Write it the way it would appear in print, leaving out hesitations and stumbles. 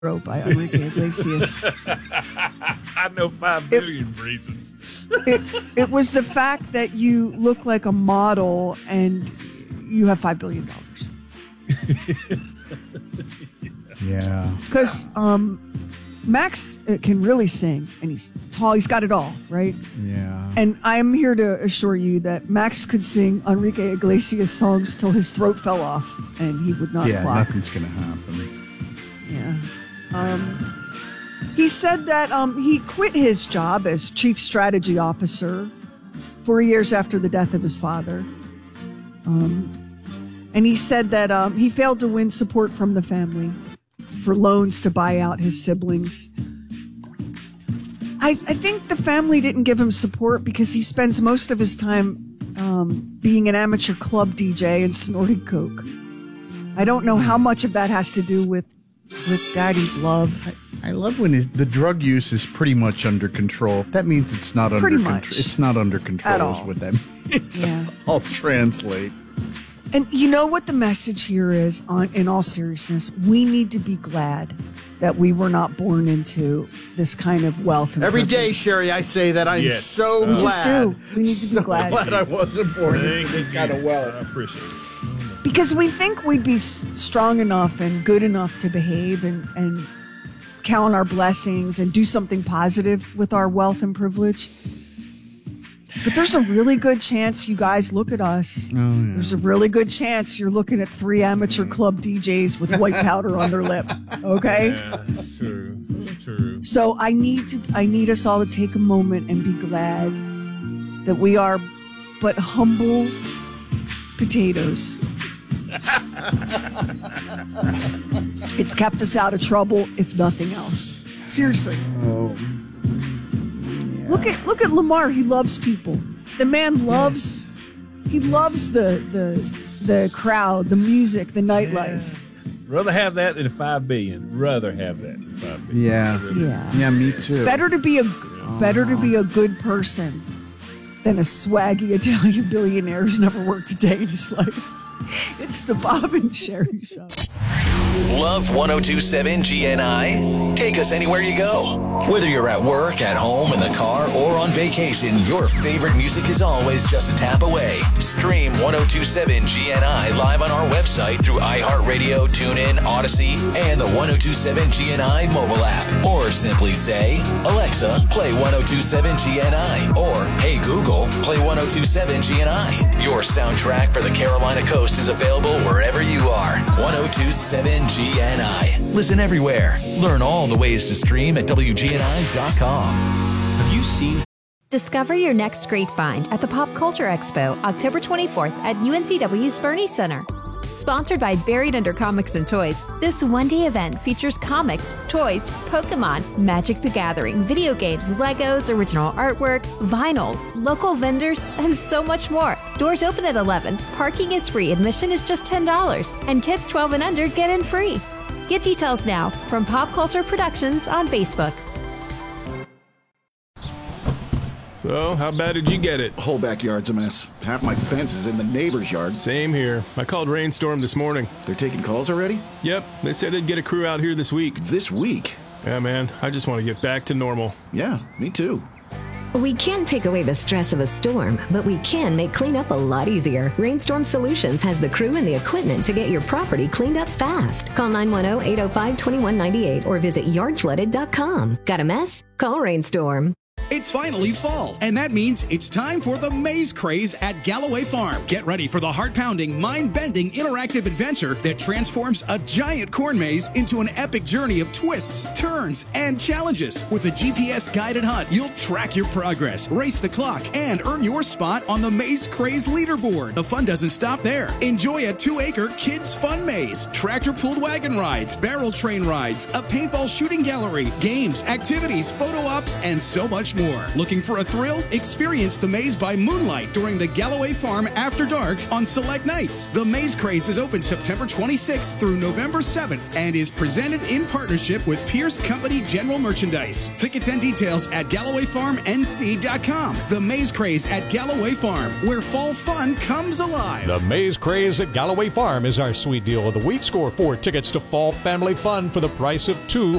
Rope by Enrique Iglesias. I know 5 billion reasons. It was the fact that you look like a model and you have $5 billion. Yeah. Because Max can really sing, and he's tall. He's got it all, right? Yeah. And I'm here to assure you that Max could sing Enrique Iglesias songs till his throat fell off, and he would not clock. Nothing's going to happen. Yeah. He said that he quit his job as chief strategy officer 4 years after the death of his father. And he said that he failed to win support from the family for loans to buy out his siblings. I think the family didn't give him support because he spends most of his time being an amateur club DJ and snorting coke. I don't know how much of that has to do with Daddy's love. I love when the drug use is pretty much under control. That means it's not under control. It's not under control At all. is what that means. I'll translate. And you know what the message here is, in all seriousness? We need to be glad that we were not born into this kind of wealth. And Every privilege. day, Sherry, I say that I'm so glad. We just do. We need to be glad. glad I wasn't born into this kind of wealth. I appreciate it. Because we think we'd be strong enough and good enough to behave and count our blessings and do something positive with our wealth and privilege. But there's a really good chance you guys look at us. Oh, yeah. There's a really good chance you're looking at 3 amateur club DJs with white powder on their lip. Okay? Yeah, true. True. So I need us all to take a moment and be glad that we are but humble potatoes. It's kept us out of trouble, if nothing else. Seriously. Oh. Yeah. Look at Lamar. He loves people. The man loves. He loves the crowd, the music, the nightlife. Rather have that than 5 billion. Rather have that than 5 billion. Yeah. Yeah, me too. Better to be a good person than a swaggy Italian billionaire who's never worked a day in his life. It's the Bob and Sherry Show. Love 102.7 GNI? Take us anywhere you go. Whether you're at work, at home, in the car, or on vacation, your favorite music is always just a tap away. Stream 102.7 GNI live on our website through iHeartRadio, TuneIn, Odyssey, and the 102.7 GNI mobile app. Or simply say, Alexa, play 102.7 GNI. Or, hey Google, play 102.7 GNI. Your soundtrack for the Carolina Coast is available wherever you are. 102.7 GNI. Listen everywhere. Learn all the ways to stream at WGNI.com. Have you seen? Discover your next great find at the Pop Culture Expo, October 24th at UNCW's Bernie Center. Sponsored by Buried Under Comics and Toys, this one-day event features comics, toys, Pokemon, Magic the Gathering, video games, Legos, original artwork, vinyl, local vendors, and so much more. Doors open at 11, parking is free, admission is just $10, and kids 12 and under get in free. Get details now from Pop Culture Productions on Facebook. So, how bad did you get it? Whole backyard's a mess. Half my fence is in the neighbor's yard. Same here. I called Rainstorm this morning. They're taking calls already? Yep, they said they'd get a crew out here this week. This week? Yeah, man, I just want to get back to normal. Yeah, me too. We can't take away the stress of a storm, but we can make cleanup a lot easier. Rainstorm Solutions has the crew and the equipment to get your property cleaned up fast. Call 910-805-2198 or visit yardflooded.com. Got a mess? Call Rainstorm. It's finally fall, and that means it's time for the maze craze at Galloway Farm. Get ready for the heart-pounding, mind-bending, interactive adventure that transforms a giant corn maze into an epic journey of twists, turns, and challenges. With a GPS-guided hunt, you'll track your progress, race the clock, and earn your spot on the Maze Craze leaderboard. The fun doesn't stop there. Enjoy a 2-acre kids' fun maze, tractor-pulled wagon rides, barrel train rides, a paintball shooting gallery, games, activities, photo ops, and so much more. more. Looking for a thrill? Experience the maze by moonlight during the Galloway Farm After Dark on select nights. The Maze Craze is open September 26th through November 7th and is presented in partnership with Pierce Company General Merchandise. Tickets and details at GallowayFarmNC.com. The Maze Craze at Galloway Farm, where fall fun comes alive. The Maze Craze at Galloway Farm is our sweet deal of the week. Score 4 tickets to Fall Family Fun for the price of 2